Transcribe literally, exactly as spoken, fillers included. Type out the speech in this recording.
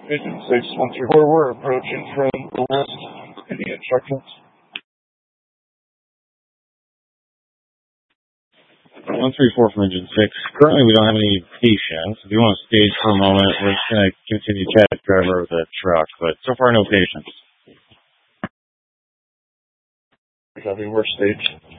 Engine six one three four, we're approaching from the west. Any instructions? one three four from Engine six. Currently, we don't have any patients. If you want to stage for a moment, we're just going to continue to chat driver of the truck, but so far, no patients. Copy, we're staged.